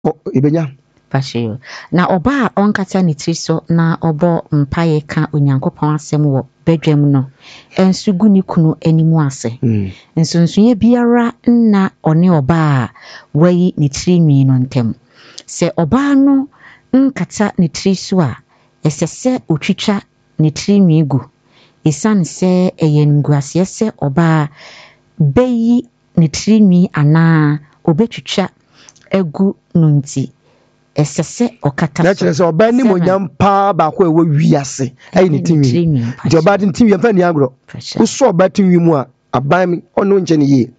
ibenya Pashiyo. Na oba onkata ni triso na obo mpaye ka onyankopon asem wo bedwam no. Ensu gu ni kunu animu ase. Nsonsunye biara na one oba wayi ni trinwi no ntem. Se oba no nkata ni triso a esese otwitwa ni trinwi gu. Isan se eyenguase se oba beyi ni trinwi ana obetwitwa egu nunti. Esese okata na kire se oba ni monyam pa ba ko ewo wiase ayi ni tinwi di oba din tinwi fa ni agro uso oba tinwi mu a aban mi ono nche ni ye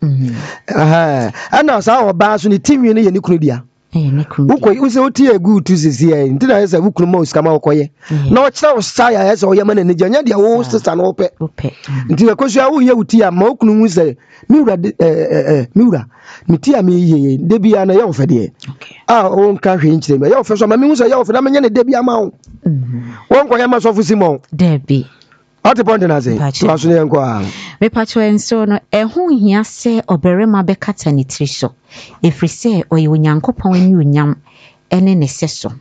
ana sa oba so ni tinwi ni ye ni kunu dia uko use oti egu tu sisi ai ntina yesa ukunu ma osika ma okoye na o kira o saya yesa o yema na ni nya dia wo sisa na ope nti ekosu a wo ye uti a ma ukunu hu se miura mitia mi ye debia na ye ofede o nka hwe nchire me ye ofe so ma mi hu se ye ofe na menye ne debia ma wo won kwa ya ma so fu simon debi ati point na say to aso ne nko a me pacho enso no ehu hia se oberema be kata ni triso efri se oye onyankopon ani onyam ene ne seso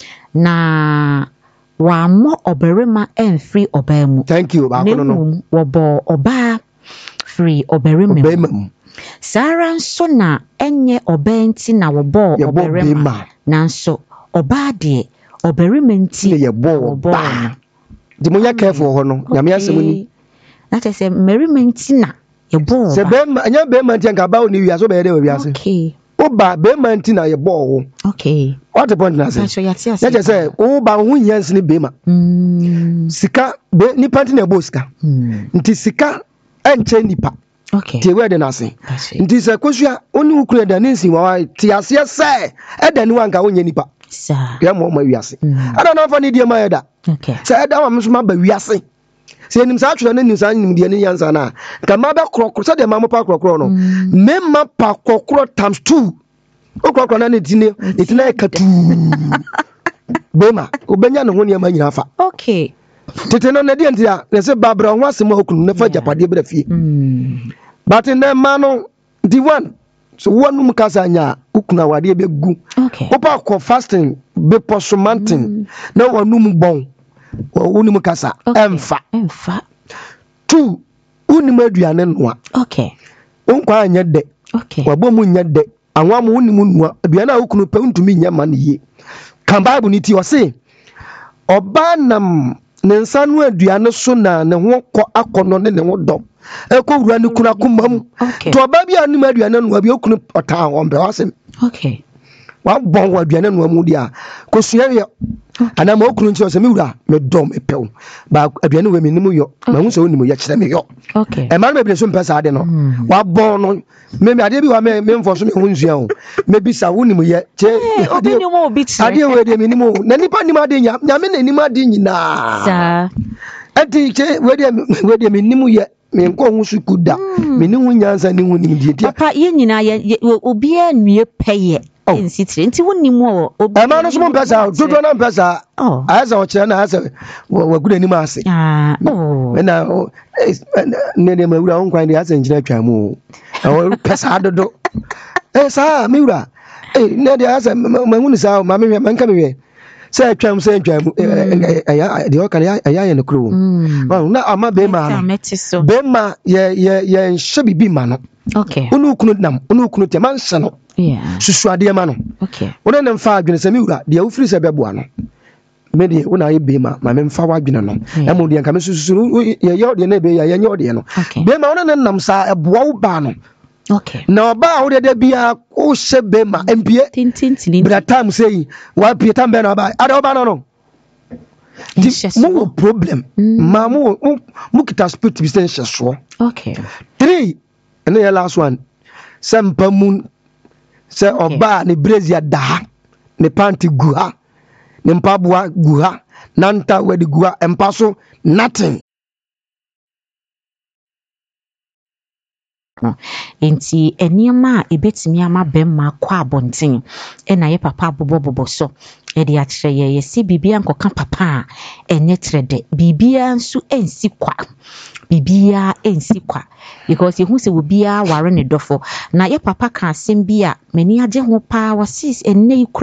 na wa mo oberema enfri oba mu thank you ba kono no wo bo oba free oberema mu Sara nso na enye oba nti na wo bo oberema nanso oba de oberema nti ye bo oba di mo ya careful ho no nyame asem ni na te se merriment na ye bo se be anya be man nka ba oni wi aso be de wi ase okay oba be man nti na ye bo ho okay what the point na say na te se oba hu nyansi ni be ma sika be ni panti na bo sika nti sika enche nipa okay tie we de na say nti se kosua oni ukure da nsi wa ti ase se eda ni wanka onye nipa sa ya mo ma wi ase ada na fa ni die ma eda okay se eda wa mso ma ba wi ase se nim sa twere na nim sa nim die ni yansa na ka ma ba krokro se de ma mo pa krokro no me ma pa krokro times 2 o krokro na ne tine etina e katu bema obenya ne ho ne ma nyina fa okay tete no na die ntia ne se babra ho asem okunu ne fa japade bra fie but ne ma no the one so wonum kasa nya ukuna wade be gu okay opa ko fasting be posomantin na wonum bon wonum kasa emfa 2 unim aduane noa okay onkwa anya de okay wabom nya de anwa mo unim noa aduane a ukunu pe ntumi nya ma ne ye kan bible ni ti o se oba nam ne nsa no aduane so na ne ho akono ne ho dom eko wura ne kuna kumam to oba bia anim aduane noa bia okunu ota ombe wasem okay wa bon wa aduane noa mu dia kosua ye ana ma okunu nti o se me wura me dom e pew ba aduane we me nim yo ma hu se onim ye kire me yo okay e ma me bi so mpesa ade no wa bon no me ade bi wa me mfo so me hu nzua o me bisa wonim ye che ade we de me nim o na nipa nim ade nya me na nim ade nyina sa ade che we de me nim ye me nko hu sukuda me ni hu nyansa ni hu nim die papa ye nyina ye obi anue peye insitire nti wonim o e ma no so mpesa dodo na mpesa asa o kire na asa wa guda nim ase na ne ma wura on kwan de asa njina twa mu o pesa dodo sa mi wura ne de asa ma hu ni sa ma me man ka me say twam de o kan ya ne kro na ama be ma be ma ye nhye bibi ma no okay onu kunu te man se no susu ade ma no okay wona ne mfa adwene se mi wura de awufiri se beboa no me de wona ye be ma me mfa wadwene no e mo de nka me susu ye de na be ye nye de no be ma wona ne nam sa eboa wo ba no okay na oba wo de bia o hye be ma empie tintintini bra time say wa pie time be na oba ada oba no mo problem ma mo kita spirit bi sen hyeso okay 3 and the last one sampamun se oba ne brazia da ne panty guha ne mpaboa guha nanta wedi guha empaso nothing no enti enema a ebetimi ama bemma kwa abonten na ye papa bobo so e de akyerɛ ye si bibia nkoka papa a enye trede bibia nso ensi kwa bibia ensi kwa because ye hu se bibia ware ne dofo na ye papa ka asɛm bi a mani agye ho pa wasis enne